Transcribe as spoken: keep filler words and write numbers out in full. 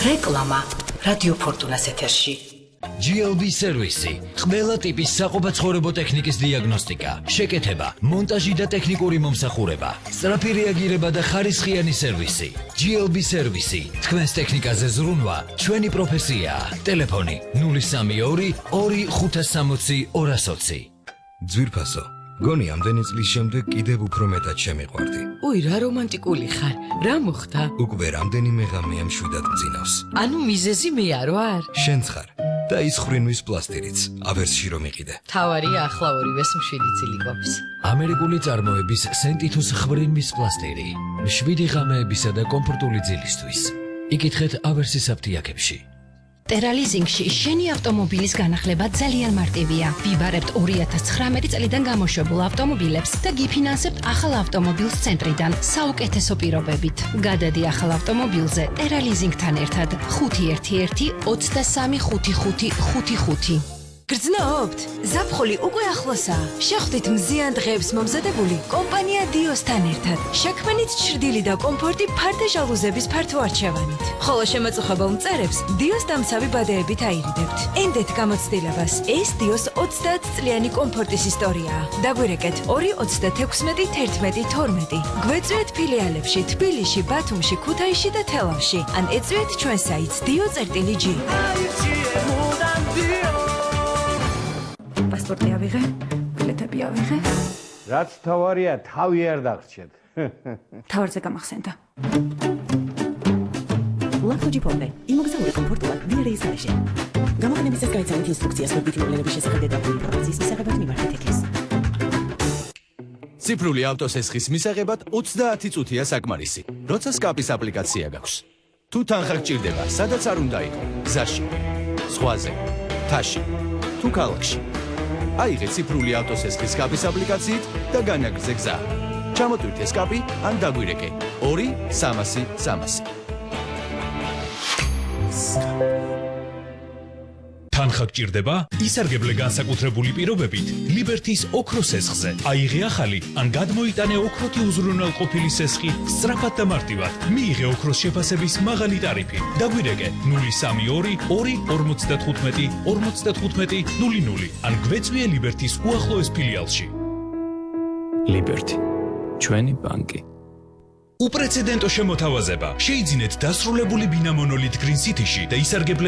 რეკლამა რადიო ფორტუნას ეთერში. G L B სერვისი, ყველა ტიპის საყოფაცხოვრებო ტექნიკის დიაგნოსტიკა, შეკეთება, მონტაჟი და ტექნიკური მომსახურება, სწრაფი რეაგირება და ხარისხიანი სერვისი. G L B სერვისი, თქვენს ტექნიკაზე ზრუნვა, ჩვენი პროფესიაა. ტელეფონი ნული სამი ორი ორი ხუთას სამოცი ორას ოცი. ძვირფასო, გონი ამდენი წლის შემდეგ კიდევ უფრო მეტად შემიყვარდი. უი, რა რომანტიკული ხარ, რა მოხდა? უკვე რამდენიმე ღამეა მშვიდად მძინავს. ანუ მიზეზი მე არ ვარ? შენც ხარ და ის ხრინვის პლასტირიც, ავერსში რომ იყიდე. თავარია ახლა ორივეს მშვიდი წილი ყოფს. ამერიკული წარმოების სენტითუს ხრინვის პლასტირი, მშვიდი ღამეებისა და კომფორტული ძილისთვის. იკითხეთ ავერსის აფთიაქებში. ტერალიზინგში შენი ავტომობილის განახლება ძალიან მარტივია. ვიბარებთ ორი ათას ცხრამეტი წლიდან გამოშვებულ ავტომობილებს და გიფინანსებთ ახალ ავტომობილს ცენტრიდან საუკეთესო პირობებით. გადადი ახალ ავტომობილზე ტერალიზინგთან ერთად ხუთი ერთი ერთი ოცდასამი ხუთი ხუთი ხუთი ხუთი. გრძნობთ? ზაფხული უკვე ახლოსაა. შეხვდით მზიან დღეებს მომზადებული კომპანია დიოსთან ერთად. შექმნით ჩრდილი და კომფორტი ფარდე ჟალუზების ფართო არჩევანით. ხოლო შემაწუხებელ მწერებს დიოს დამცავი ბადეებით აირიდებთ. ენდეთ გამოცდილებას. ეს დიოს ოცდაათ წლიანი კომფორტის ისტორიაა. დაგვირეკეთ ორი ოცდათექვსმეტი თერთმეტი თორმეტი. გვეწვიეთ ფილიალებში თბილისში, ბათუმში, ქუთაისში და თელავში. ან ეწვიეთ ჩვენ საიტს dio წერტილი G. პასპორტი ავიღე, ბილეთები ავიღე. რაც თავარია, თავი არ დაგრჩეთ. თავარზე გამახსენდა. ლაფტოჯი ფონდე, იმოგზაურე კომფორტულად ვიარეის გარეშე. გამოყენებისას გაიცანით ინსტრუქციას მობიტი მოვლენების შესახებ და ინფორმაციის მისაღებად მიმართეთ ეკეს. ციფრული ავტოსესხის მისაღებად ოცდაათი წუთია საკმარისი, როცა სკაპის აპლიკაცია გაქვს. თუ თანხა გჭირდება, სადაც არ უნდა იყო, გზაში, ზღვაზე, მთაში, თუ ქალაქში. აიღე ციფრული ავტოსესხის სკაპის აპლიკაციით და განაგრძე გზა. ჩამოტვირთე სკაპი ან დაგვირეკე ორი სამასი სამასი. თანხა გჭირდება? ისარგებლე განსაკუთრებული პირობებით ლიბერთის ოქროს სესხზე. აიღე ახალი ან გადმოიტანე ოქროთი უზრუნველყოფილი სესხი სწრაფად და მარტივად. მიიღე ოქროს შეფასების მაღალი ტარიფი. დაგვირეკე ნული სამი ორი ორი ორმოცდათხუთმეტი ორმოცდათხუთმეტი ნული ნული ან გვეწვიე ლიბერთის უახლოეს ფილიალში. ლიბერთი, ჩვენი ბანკი. უპრეცედენტო შემოთავაზება. შეიძინეთ დასრულებული ბინა მონოლით გრინ სიტიში და ისარგებლე